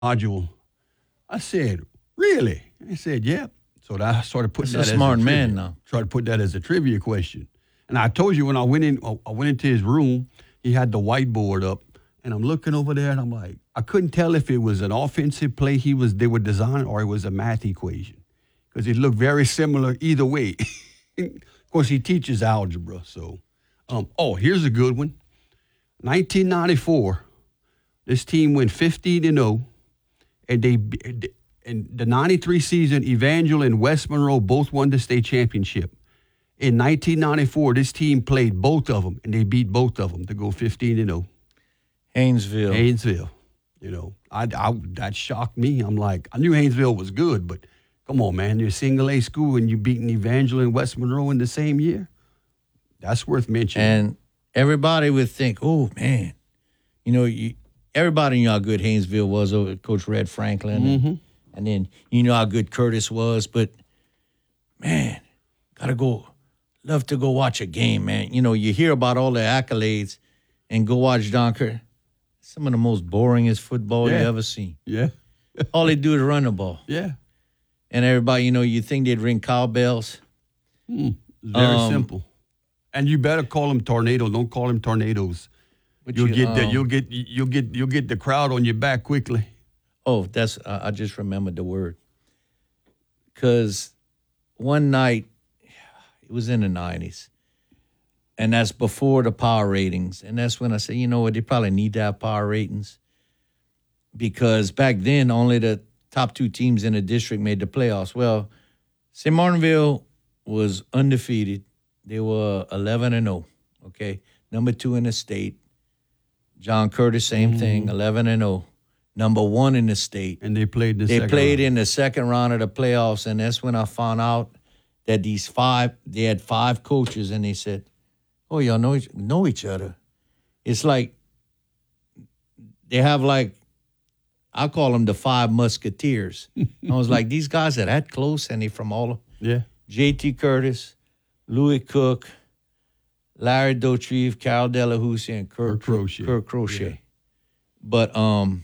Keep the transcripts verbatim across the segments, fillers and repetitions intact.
module. I said, really? He said, yep. So that, I started putting That's that a smart as a man trivia. now. Tried to put that as a trivia question. And I told you when I went in, I went into his room, he had the whiteboard up, and I'm looking over there, and I'm like, I couldn't tell if it was an offensive play he was they were designing or it was a math equation, because it looked very similar either way. Of course, he teaches algebra, so. Um, oh, here's a good one. nineteen ninety-four, this team went fifteen and oh, and they in the ninety-three season, Evangel and West Monroe both won the state championship. In nineteen ninety-four, this team played both of them, and they beat both of them to go fifteen and oh. Haynesville. Haynesville. You know, I, I, that shocked me. I'm like, I knew Haynesville was good, but come on, man. You're a single A school, and you beating Evangel and West Monroe in the same year? That's worth mentioning. And everybody would think, oh, man, you know, you, everybody knew how good Haynesville was over Coach Red Franklin. Mm-hmm. And, and then you know how good Curtis was. But, man, got to go, love to go watch a game, man. You know, you hear about all the accolades and go watch Don Curtis. Some of the most boringest football Yeah. you ever seen. Yeah. All they do is run the ball. Yeah. And everybody, you know, you think they'd ring cowbells. Mm, it's very Um, simple. And you better call them tornadoes. Don't call them tornadoes. But You'll you, get the um, you'll get you'll get you'll get the crowd on your back quickly. Oh, that's I I just remembered the word. Because one night, it was in the nineties, and that's before the power ratings. And that's when I said, you know what, they probably need to have power ratings. Because back then, only the top two teams in the district made the playoffs. Well, Saint Martinville was undefeated. They were eleven and oh, okay? Number two in the state. John Curtis, same mm-hmm. thing, eleven and oh. Number one in the state. And they played the They second played round. in the second round of the playoffs, and that's when I found out that these five, they had five coaches, and they said, oh, y'all know each, know each other. It's like they have like, I call them the five musketeers. I was like, these guys are that close, and they from all, yeah. J T Curtis, Louis Cook, Larry Dautrieve, Carol Delahousie, and Kirk, Kirk Crochet. Kirk Crochet. Yeah. But um,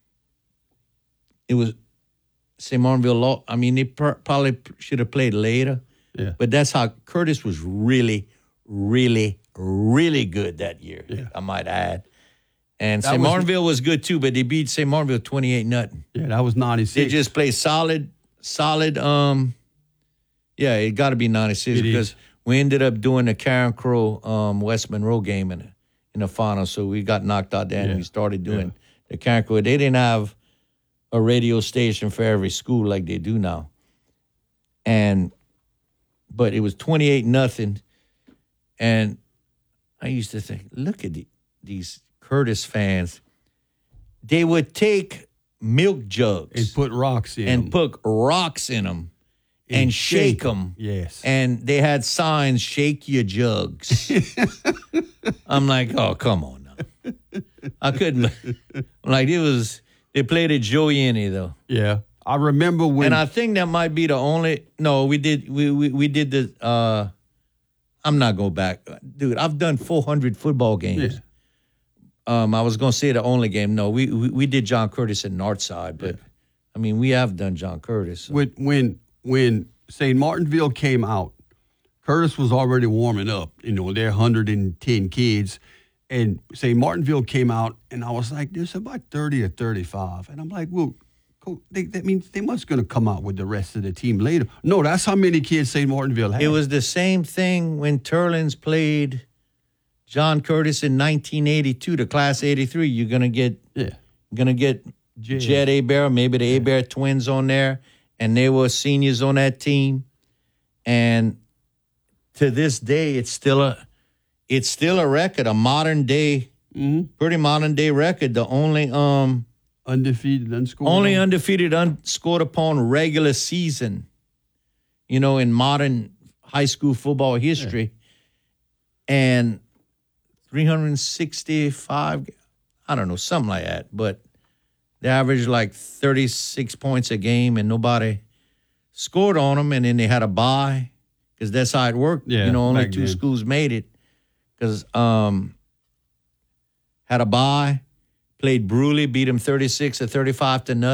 it was Saint Martinville Law. I mean, they pr- probably should have played later. Yeah. But that's how Curtis was really, really, really good that year, Yeah. I might add. And That Saint was- Martinville was good too, but they beat Saint Martinville twenty-eight nothing. Yeah, that was ninety-six. They just played solid, solid. Um, yeah, it got to be ninety-six It because is. we ended up doing the Karen Crow um, West Monroe game in the, in the final, so we got knocked out there, Yeah. and we started doing Yeah. the Karen Crow. They didn't have a radio station for every school like they do now, and but it was twenty-eight nothing, and I used to think, look at the, these Curtis fans. They would take milk jugs and put rocks in and them. put rocks in them and, And shake shake 'em. them. Yes. And they had signs, shake your jugs. I'm like, oh, come on now. I couldn't. Like, it was, they played at Joe Yenny, though. Yeah. I remember when. And I think that might be the only, no, we did, we, we, we did the, uh, I'm not going back. Dude, I've done four hundred football games. Yeah. Um, I was going to say the only game. No, we, we we did John Curtis at Northside, but, I mean, we have done John Curtis. So. when when when Saint Martinville came out, Curtis was already warming up. You know, there are one hundred ten kids, and Saint Martinville came out, and I was like, "There's about thirty or thirty-five," and I'm like, "Well, coach, they, that means they must going to come out with the rest of the team later." No, that's how many kids Saint Martinville had. It was the same thing when Turlins played John Curtis in nineteen eighty-two, the class eighty-three. You're gonna get, yeah, gonna get Jed. Jed Abear, maybe the Abear twins on there, and they were seniors on that team. And to this day, it's still a, it's still a record, a modern day, mm-hmm. pretty modern day record. The only um undefeated, unscored, only undefeated, unscored upon regular season, you know, in modern high school football history, yeah. And three hundred sixty-five, I don't know, something like that. But they averaged like thirty-six points a game, and nobody scored on them. And then they had a bye because that's how it worked. Yeah, you know, only back two then. schools made it because um, had a bye. played brutally, beat him thirty-six to thirty-five to nothing.